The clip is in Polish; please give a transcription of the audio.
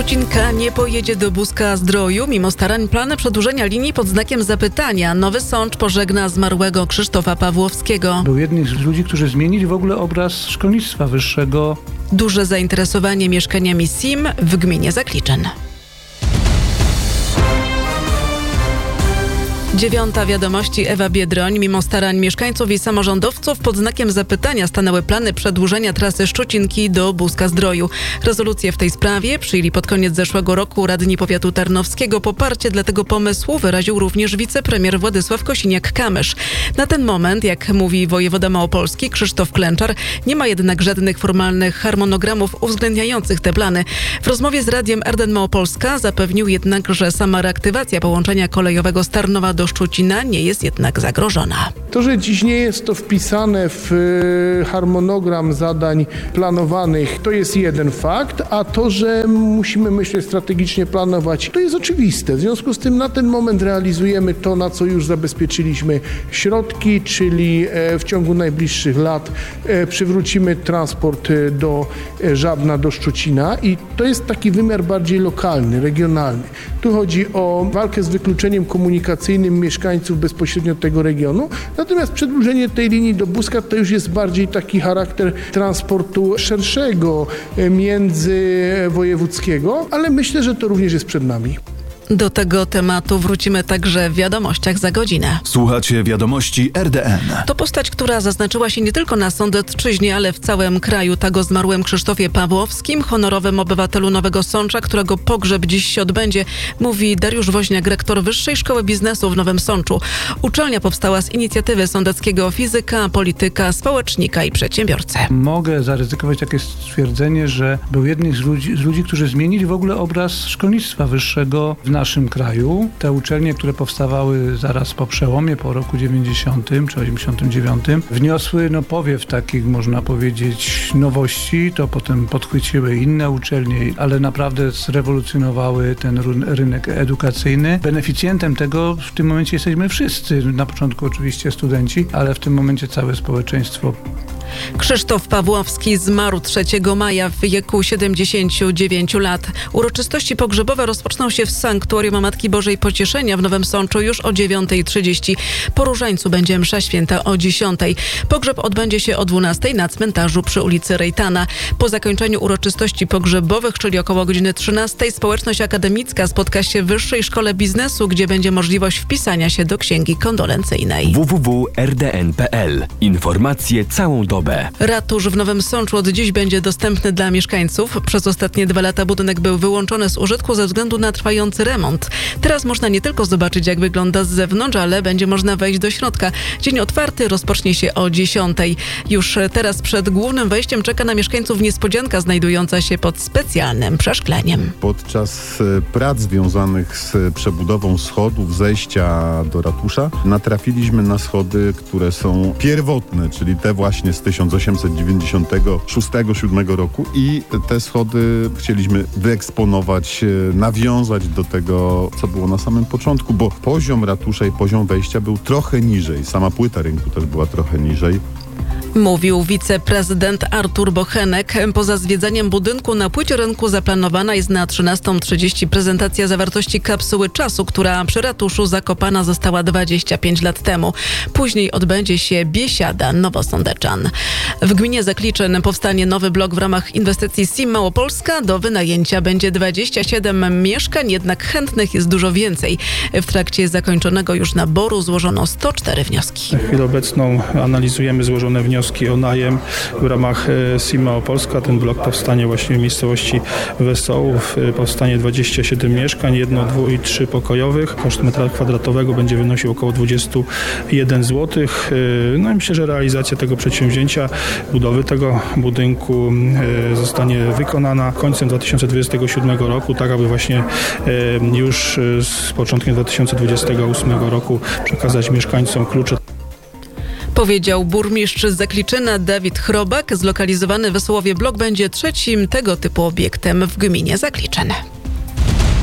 Szczucinka nie pojedzie do Buska-Zdroju. Mimo starań plany przedłużenia linii pod znakiem zapytania. Nowy Sącz pożegna zmarłego Krzysztofa Pawłowskiego. Był jednym z ludzi, którzy zmienili w ogóle obraz szkolnictwa wyższego. Duże zainteresowanie mieszkaniami SIM w gminie Zakliczyn. 9. Wiadomości, Ewa Biedroń. Mimo starań mieszkańców i samorządowców pod znakiem zapytania stanęły plany przedłużenia trasy Szczucinki do Buska-Zdroju. Rezolucję w tej sprawie przyjęli pod koniec zeszłego roku radni powiatu tarnowskiego. Poparcie dla tego pomysłu wyraził również wicepremier Władysław Kosiniak-Kamysz. Na ten moment, jak mówi wojewoda małopolski Krzysztof Klęczar, nie ma jednak żadnych formalnych harmonogramów uwzględniających te plany. W rozmowie z radiem RDN Małopolska zapewnił jednak, że sama reaktywacja połączenia kolejowego z Tarnowa do Szczucina nie jest jednak zagrożona. To, że dziś nie jest to wpisane w harmonogram zadań planowanych, to jest jeden fakt, a to, że musimy myśleć strategicznie, planować, to jest oczywiste. W związku z tym na ten moment realizujemy to, na co już zabezpieczyliśmy środki, czyli w ciągu najbliższych lat przywrócimy transport do Żabna, do Szczucina i to jest taki wymiar bardziej lokalny, regionalny. Tu chodzi o walkę z wykluczeniem komunikacyjnym mieszkańców bezpośrednio tego regionu. Natomiast przedłużenie tej linii do Buska to już jest bardziej taki charakter transportu szerszego, międzywojewódzkiego, ale myślę, że to również jest przed nami. Do tego tematu wrócimy także w wiadomościach za godzinę. Słuchacie wiadomości RDN. To postać, która zaznaczyła się nie tylko na Sądecczyźnie, ale w całym kraju. Tak o zmarłym Krzysztofie Pawłowskim, honorowym obywatelu Nowego Sącza, którego pogrzeb dziś się odbędzie, mówi Dariusz Woźniak, rektor Wyższej Szkoły Biznesu w Nowym Sączu. Uczelnia powstała z inicjatywy sądeckiego fizyka, polityka, społecznika i przedsiębiorcy. Mogę zaryzykować takie stwierdzenie, że był jednym z ludzi, którzy zmienili w ogóle obraz szkolnictwa wyższego w naszym kraju. Te uczelnie, które powstawały zaraz po przełomie, po roku 90 czy 89, wniosły powiew takich, można powiedzieć, nowości. To potem podchwyciły inne uczelnie, ale naprawdę zrewolucjonowały ten rynek edukacyjny. Beneficjentem tego w tym momencie jesteśmy wszyscy. Na początku oczywiście studenci, ale w tym momencie całe społeczeństwo. Krzysztof Pawłowski zmarł 3 maja w wieku 79 lat. Uroczystości pogrzebowe rozpoczną się w Sanktuarium Matki Bożej Pocieszenia w Nowym Sączu już o 9:30. Po Różańcu będzie msza święta o 10:00. Pogrzeb odbędzie się o 12:00 na cmentarzu przy ulicy Rejtana. Po zakończeniu uroczystości pogrzebowych, czyli około godziny 13:00, społeczność akademicka spotka się w Wyższej Szkole Biznesu, gdzie będzie możliwość wpisania się do księgi kondolencyjnej. www.rdn.pl. Informacje całą dobę. Ratusz w Nowym Sączu od dziś będzie dostępny dla mieszkańców. Przez ostatnie 2 lata budynek był wyłączony z użytku ze względu na trwający remont. Teraz można nie tylko zobaczyć, jak wygląda z zewnątrz, ale będzie można wejść do środka. Dzień otwarty rozpocznie się o 10:00. Już teraz przed głównym wejściem czeka na mieszkańców niespodzianka znajdująca się pod specjalnym przeszkleniem. Podczas prac związanych z przebudową schodów, zejścia do ratusza, natrafiliśmy na schody, które są pierwotne, czyli te właśnie z 1896-7 roku i te schody chcieliśmy wyeksponować, nawiązać do tego, co było na samym początku, bo poziom ratusza i poziom wejścia był trochę niżej. Sama płyta rynku też była trochę niżej. Mówił wiceprezydent Artur Bochenek. Poza zwiedzeniem budynku na płycie rynku zaplanowana jest na 13:30 prezentacja zawartości kapsuły czasu, która przy ratuszu zakopana została 25 lat temu. Później odbędzie się biesiada Nowosądeczan. W gminie Zakliczyn powstanie nowy blok w ramach inwestycji SIM Małopolska. Do wynajęcia będzie 27 mieszkań, jednak chętnych jest dużo więcej. W trakcie zakończonego już naboru złożono 104 wnioski. Na chwilę obecną analizujemy złożone wnioski o najem w ramach SIM Małopolska. Ten blok powstanie właśnie w miejscowości Wesołów. Powstanie 27 mieszkań, 1-, 2- i 3-pokojowych. Koszt metra kwadratowego będzie wynosił około 21 zł. No i myślę, że realizacja tego przedsięwzięcia, budowy tego budynku zostanie wykonana końcem 2027 roku, tak aby właśnie już z początkiem 2028 roku przekazać mieszkańcom klucze. Powiedział burmistrz Zakliczyna Dawid Chrobak. Zlokalizowany w Wesołowie blok będzie 3. tego typu obiektem w gminie Zakliczyn.